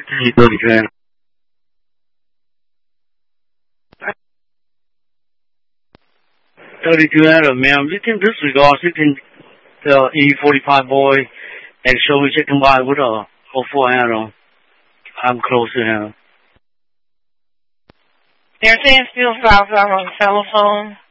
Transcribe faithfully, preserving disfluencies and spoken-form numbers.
This is Billy Graham. thirty-two Adam, ma'am. You can disregard. You can tell E forty-five boy and show me check him by with a oh four Adam. I'm close to him. They're saying still southbound on the telephone.